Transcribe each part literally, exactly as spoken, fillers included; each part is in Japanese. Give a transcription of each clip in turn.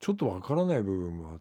ちょっとわからない部分もあって、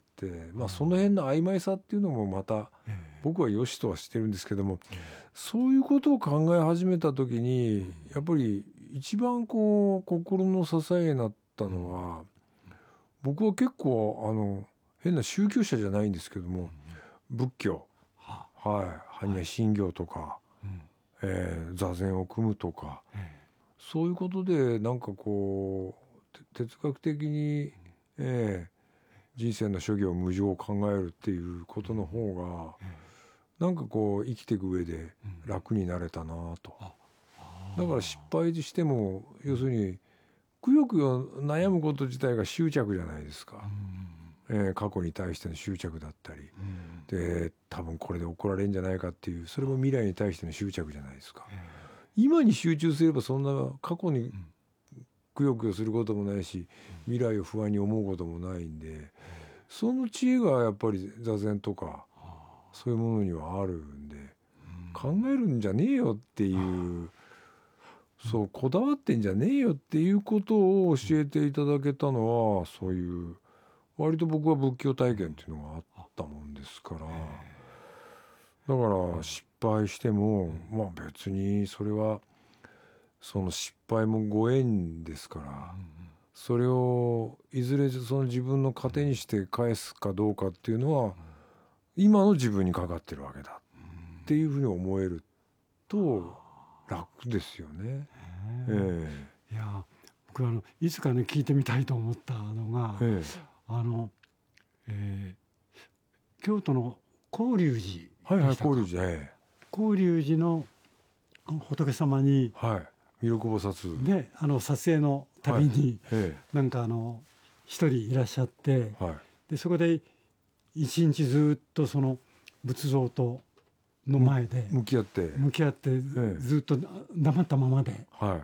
まあ、その辺の曖昧さっていうのもまた僕は良しとはしてるんですけども、そういうことを考え始めた時にやっぱり一番こう心の支えになったのは、僕は結構あの変な宗教者じゃないんですけども、仏教、はい、般若心経とか、えー、座禅を組むとか、そういうことでなんかこう哲学的に、えー、人生の諸行無常を考えるっていうことの方がなんかこう生きていく上で楽になれたなと。だから失敗しても要するにくよくよ悩むこと自体が執着じゃないですか、えー、過去に対しての執着だったりで、多分これで怒られるんじゃないかっていう、それも未来に対しての執着じゃないですか。今に集中すればそんな過去にくよくよすることもないし、未来を不安に思うこともないんで、その知恵がやっぱり座禅とかそういうものにはあるんで、考えるんじゃねえよっていう、そうこだわってんじゃねえよっていうことを教えていただけたのは、そういう割と僕は仏教体験っていうのがあったもんですから、だから失敗してもまあ別にそれはその失敗もご縁ですから、それをいずれその自分の糧にして返すかどうかっていうのは今の自分にかかってるわけだっていうふうに思えると楽ですよね。ええいや僕はあのいつかね聞いてみたいと思ったのが、ええ、あの、えー、京都の広隆寺でしたか。はいはい、 広隆寺、ええ、 広隆寺の仏様に、 はい、弥勒菩薩であの撮影の旅に、はいええ、なんかあの一人いらっしゃって、はい、でそこで一日ずっとその仏像との前で向き合って向き合ってずっと黙ったままで、はい、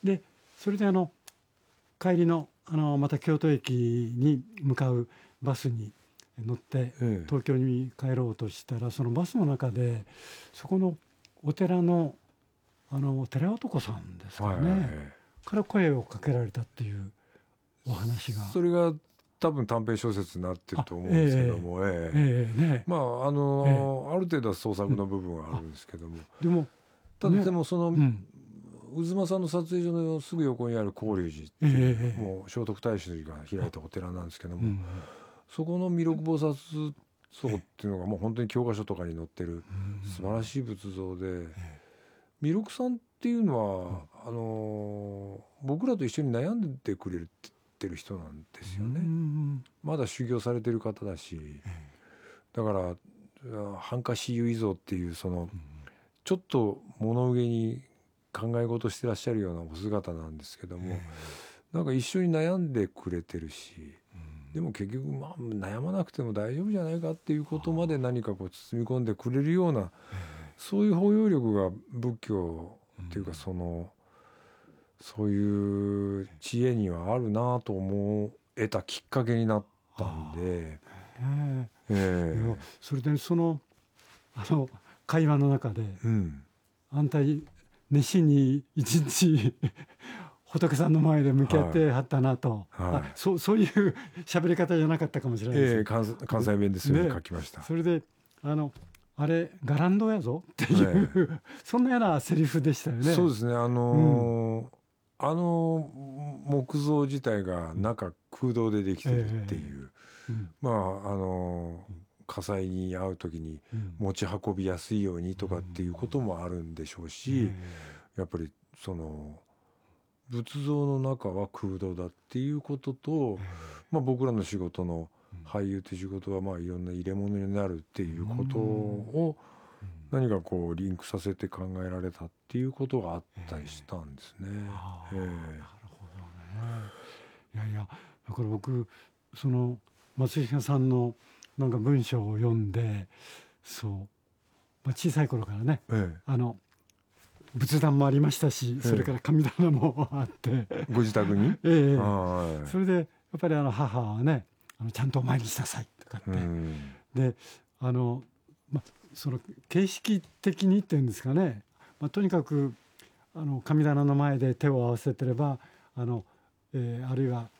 でそれであの帰りのあのまた京都駅に向かうバスに乗って東京に帰ろうとしたら、そのバスの中でそこのお寺のあの寺男さんですかね、はいはいはい、から声をかけられたっていうお話が、 それが多分短編小説になってると思うんですけども、あ、えーえーね、まああの、えー、ある程度は創作の部分はあるんですけども、 でもただでもその、ね、うん、渦間さんの撮影所のすぐ横にある広隆寺っていう、えー、もう聖徳太子が開いたお寺なんですけども、うん、そこの弥勒菩薩像っていうのがもう本当に教科書とかに載ってる素晴らしい仏像で、弥勒さんっていうのは、うん、あの僕らと一緒に悩んでくれるって言ってる人なんですよね、うん、まだ修行されてる方だし、だからハンカシユイ像っていうその、うん、ちょっと物憂げに考え事してらっしゃるようなお姿なんですけども、なんか一緒に悩んでくれてるし、うん、でも結局まあ悩まなくても大丈夫じゃないかっていうことまで何かこう包み込んでくれるような、そういう包容力が仏教っていうかその、そういう知恵にはあるなと思えたきっかけになったんで、えーえー、それでそのあの会話の中で、うん、あんた熱心に一日仏さんの前で向き合ってはったなと、はいはい、あ そ, そういう喋り方じゃなかったかもしれないです、 えー、関, 関西弁ですよね、書きました。 それであのあれガランドやぞっていう、ね、そんなようなセリフでしたよね。 そうですね、あのーうん、あの木像自体が中空洞でできてるっていう、えーうん、まああのー、火災に遭う時に持ち運びやすいようにとかっていうこともあるんでしょうし、うん、やっぱりその仏像の中は空洞だっていうことと、うん、まあ、僕らの仕事の俳優という仕事はまあいろんな入れ物になるっていうことを何かこうリンクさせて考えられたっていうことがあったりしたんですね。えー、なるほどね。いやいや、だから僕その松下さんのなんか文章を読んで、そう、まあ、小さい頃からね、ええ、あの仏壇もありましたし、それから神棚もあって、ええ、ご自宅に、 ええ、それでやっぱりあの母はね、あのちゃんとお参りしなさいとかって、うん、であの、ま、その形式的にっていうんですかね、まあ、とにかくあの神棚の前で手を合わせてればあの、えー、あるいは